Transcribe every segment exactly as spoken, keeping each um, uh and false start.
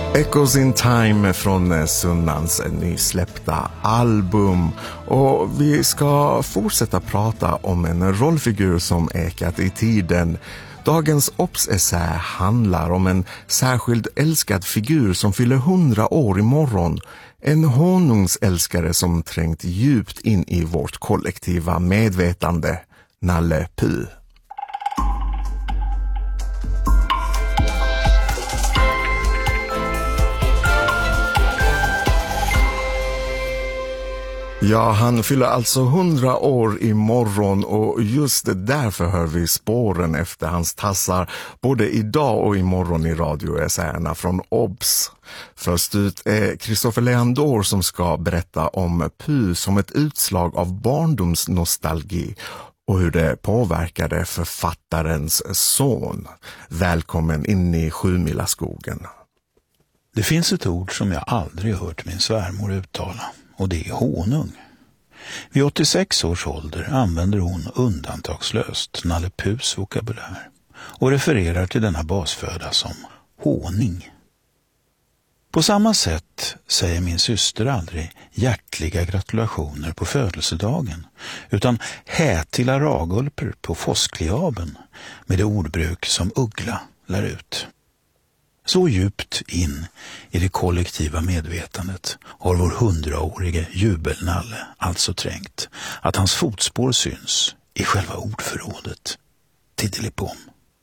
Echoes in Time från Sunnans nysläppta album. Och vi ska fortsätta prata om en rollfigur som ekat i tiden. Dagens Obs-essä handlar om en särskild älskad figur som fyller hundra år imorgon. En honungsälskare som trängt djupt in i vårt kollektiva medvetande. Nalle Puh. Ja, han fyller alltså hundra år imorgon och just därför hör vi spåren efter hans tassar både idag och imorgon i radioessäerna från Obs. Först ut är Christopher Leandor som ska berätta om Puh som ett utslag av barndomsnostalgi och hur det påverkade författarens son. Välkommen in i Sjumilaskogen. Det finns ett ord som jag aldrig hört min svärmor uttala. Och det är honung. Vid åttiosex års ålder använder hon undantagslöst Nalle Puhs vokabulär och refererar till denna basföda som honung. På samma sätt säger min syster aldrig hjärtliga gratulationer på födelsedagen utan hätila ragulper på foskliaben med det ordbruk som Uggla lär ut. Så djupt in i det kollektiva medvetandet har vår hundraårige jubelnalle alltså trängt att hans fotspår syns i själva ordförrådet. Tiddelipom.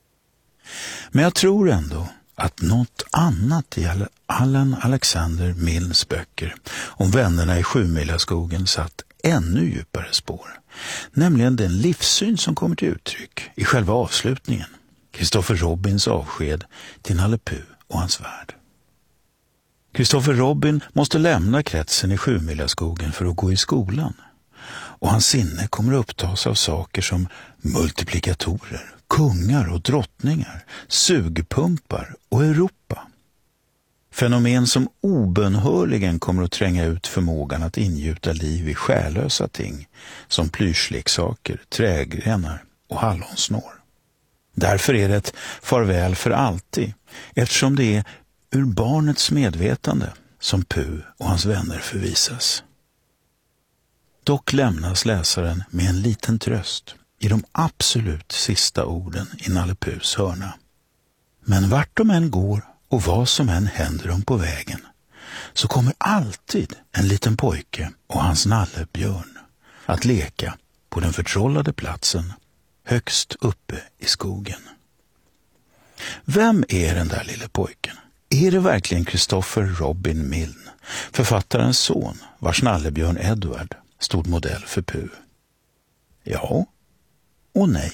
Men jag tror ändå att något annat i Allan Alexander Milnes böcker om vännerna i Sjumilaskogen satt ännu djupare spår. Nämligen den livssyn som kommer till uttryck i själva avslutningen. Christopher Robins avsked till Nalle Puh och hans värld. Christopher Robin måste lämna kretsen i Sjumilaskogen för att gå i skolan. Och hans sinne kommer att upptas av saker som multiplikatorer, kungar och drottningar, sugpumpar och Europa. Fenomen som obönhörligen kommer att tränga ut förmågan att ingjuta liv i själösa ting som plyschleksaker, trägrenar och hallonsnår. Därför är det ett farväl för alltid, eftersom det är ur barnets medvetande som Puh och hans vänner förvisas. Dock lämnas läsaren med en liten tröst i de absolut sista orden i Nalle Puhs hörna. Men vart de än går och vad som än händer dem på vägen, så kommer alltid en liten pojke och hans nallebjörn att leka på den förtrollade platsen högst uppe i skogen. Vem är den där lille pojken? Är det verkligen Christopher Robin Milne, författarens son, vars nallebjörn Edward stod modell för Puh? Ja och nej.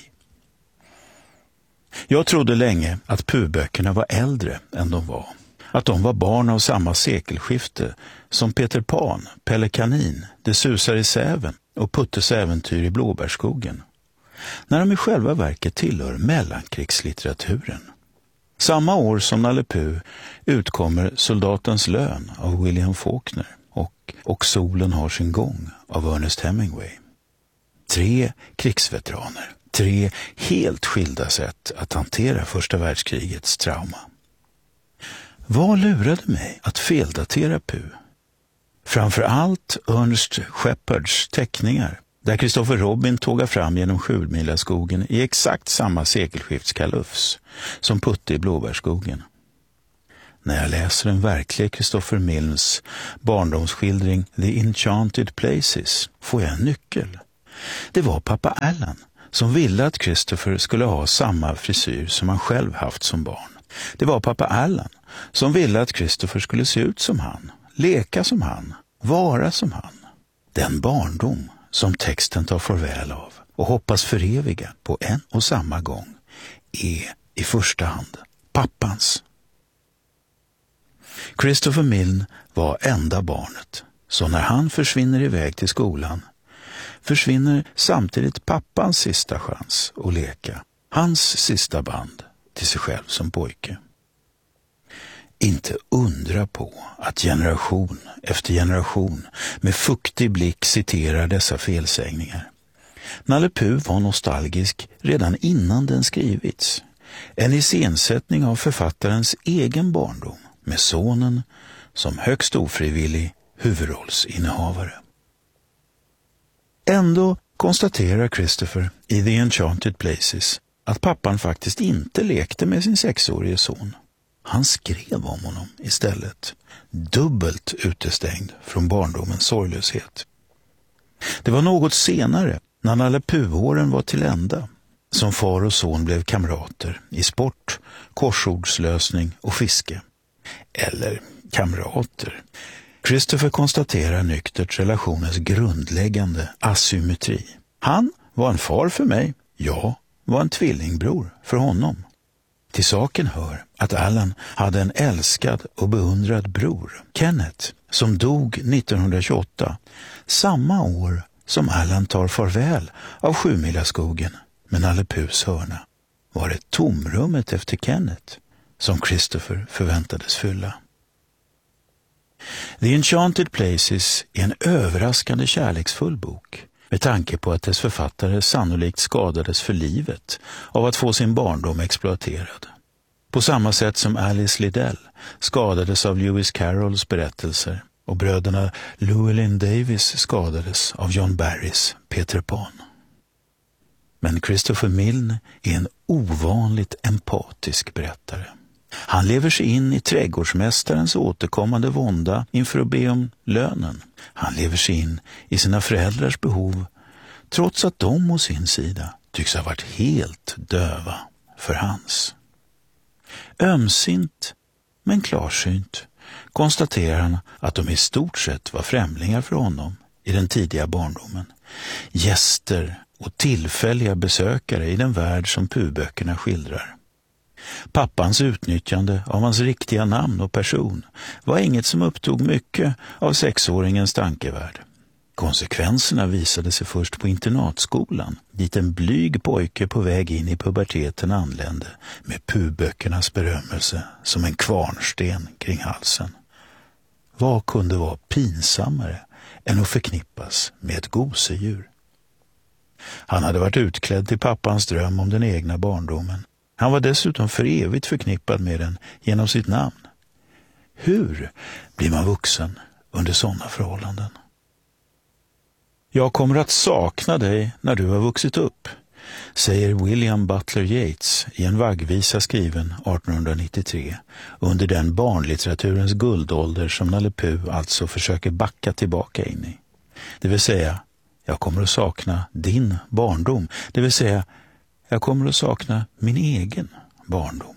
Jag trodde länge att Puh-böckerna var äldre än de var. Att de var barn av samma sekelskifte som Peter Pan, Pelle Kanin, Det susar i säven och Puttes äventyr i Blåbärskogen. När de i själva verket tillhör mellankrigslitteraturen. Samma år som Nalle Puh utkommer Soldatens lön av William Faulkner och Och solen har sin gång av Ernest Hemingway. Tre krigsveteraner, tre helt skilda sätt att hantera första världskrigets trauma. Vad lurade mig att feldatera Puh? Framför allt Ernest Shepherds teckningar, där Christopher Robin tågar fram genom Sjumilaskogen i exakt samma sekelskiftskalufs som Putte i Blåbärskogen. När jag läser den verkliga Christopher Milnes barndomsskildring The Enchanted Places får jag en nyckel. Det var pappa Allan som ville att Christopher skulle ha samma frisyr som han själv haft som barn. Det var pappa Allan som ville att Christopher skulle se ut som han, leka som han, vara som han. Den barndom som texten tar farväl av och hoppas föreviga på en och samma gång är i första hand pappans. Christopher Milne var enda barnet, så när han försvinner iväg till skolan försvinner samtidigt pappans sista chans att leka, hans sista band till sig själv som pojke. Inte undra på att generation efter generation med fuktig blick citerar dessa felsägningar. Nalle Puh var nostalgisk redan innan den skrivits. En iscensättning av författarens egen barndom med sonen som högst ofrivillig huvudrollsinnehavare. Ändå konstaterar Christopher i The Enchanted Places att pappan faktiskt inte lekte med sin sexårige son. Han skrev om honom istället, dubbelt utestängd från barndomens sorglöshet. Det var något senare, när Nalle Puh-åren var till ända, som far och son blev kamrater i sport, korsordslösning och fiske. Eller kamrater. Christopher konstaterar nyktert relationens grundläggande asymmetri. Han var en far för mig, jag var en tvillingbror för honom. Till saken hör att Alan hade en älskad och beundrad bror, Kenneth, som dog nittonhundratjugoåtta, samma år som Alan tar farväl av Sjumilaskogen med Nalle Puhs hörna. Var det tomrummet efter Kenneth som Christopher förväntades fylla. The Enchanted Places är en överraskande kärleksfull bok med tanke på att dess författare sannolikt skadades för livet av att få sin barndom exploaterad. På samma sätt som Alice Liddell skadades av Lewis Carrolls berättelser och bröderna Llewellyn Davis skadades av John Barrys Peter Pan. Men Christopher Milne är en ovanligt empatisk berättare. Han lever sig in i trädgårdsmästarens återkommande vånda inför att be om lönen. Han lever sig in i sina föräldrars behov, trots att de å sin sida tycks ha varit helt döva för hans. Ömsint, men klarsynt, konstaterar han att de i stort sett var främlingar för honom i den tidiga barndomen. Gäster och tillfälliga besökare i den värld som Puh-böckerna skildrar. Pappans utnyttjande av hans riktiga namn och person var inget som upptog mycket av sexåringens tankevärld. Konsekvenserna visade sig först på internatskolan, dit en blyg pojke på väg in i puberteten anlände med Puh-böckernas berömmelse som en kvarnsten kring halsen. Vad kunde vara pinsammare än att förknippas med ett gosedjur? Han hade varit utklädd till pappans dröm om den egna barndomen. Han var dessutom för evigt förknippad med den genom sitt namn. Hur blir man vuxen under sådana förhållanden? Jag kommer att sakna dig när du har vuxit upp, säger William Butler Yeats i en vaggvisa skriven artonhundranittiotre under den barnlitteraturens guldålder som Nalle Puh alltså försöker backa tillbaka in i. Det vill säga, jag kommer att sakna din barndom. Det vill säga, jag kommer att sakna min egen barndom.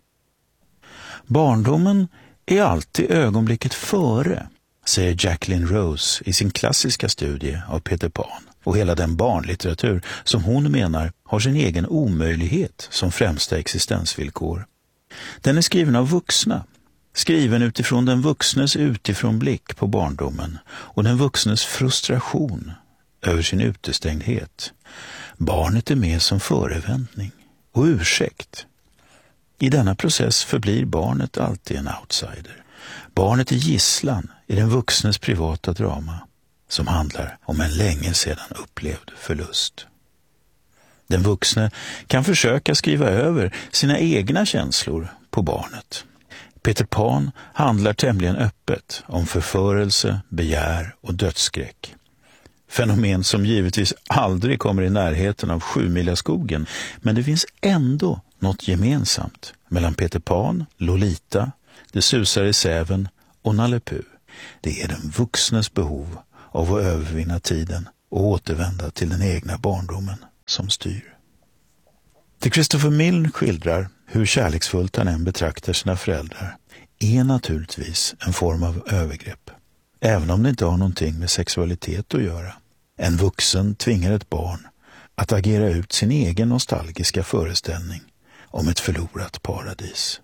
Barndomen är alltid ögonblicket före, säger Jacqueline Rose i sin klassiska studie av Peter Pan och hela den barnlitteratur som hon menar har sin egen omöjlighet som främsta existensvillkor. Den är skriven av vuxna, skriven utifrån den vuxnes utifrån blick på barndomen och den vuxnes frustration över sin utestängdhet. Barnet är med som förevändning och ursäkt. I denna process förblir barnet alltid en outsider. Barnet är gisslan i den vuxnes privata drama som handlar om en länge sedan upplevd förlust. Den vuxne kan försöka skriva över sina egna känslor på barnet. Peter Pan handlar tämligen öppet om förförelse, begär och dödsskräck. Fenomen som givetvis aldrig kommer i närheten av Sjumilaskogen, men det finns ändå något gemensamt mellan Peter Pan, Lolita, Det susar i säven och Nalle Puh. Det är den vuxnes behov av att övervinna tiden och återvända till den egna barndomen som styr. Det Christopher Milne skildrar, hur kärleksfullt han än betraktar sina föräldrar, är naturligtvis en form av övergrepp, även om det inte har någonting med sexualitet att göra. En vuxen tvingar ett barn att agera ut sin egen nostalgiska föreställning om ett förlorat paradis.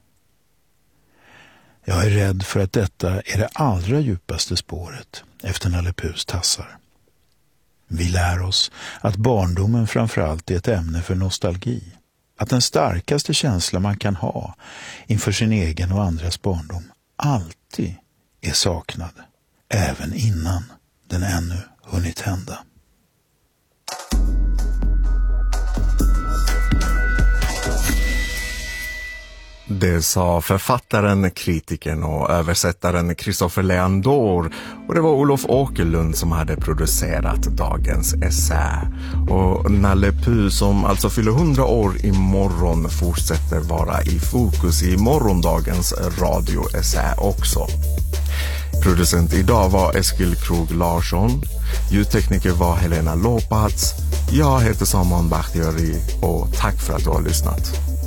Jag är rädd för att detta är det allra djupaste spåret efter Nalle Puhs tassar. Vi lär oss att barndomen framförallt är ett ämne för nostalgi. Att den starkaste känsla man kan ha inför sin egen och andras barndom alltid är saknad, även innan den ännu hunnit hända. Det sa författaren, kritikern och översättaren Christopher Leandor, och det var Olof Åkerlund som hade producerat dagens essä. Och Nalle Puh, som alltså fyller hundra år imorgon, fortsätter vara i fokus i morgondagens radioessä också. Producent idag var Eskil Krog Larsson, ljudtekniker var Helena Lopats, jag heter Saman Bakhtiari och tack för att du har lyssnat.